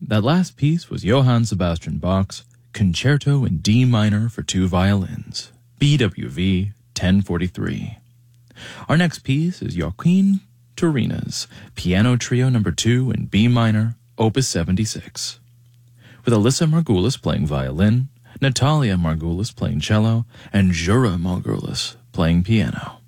that last piece was Johann Sebastian Bach's Concerto in D minor for two violins, BWV 1043. Our next piece is Joaquin Turina's Piano Trio No. 2 in B minor, Opus 76, with Alyssa Margulis playing violin, Natalia Margulis playing cello, and Jura Margulis playing piano.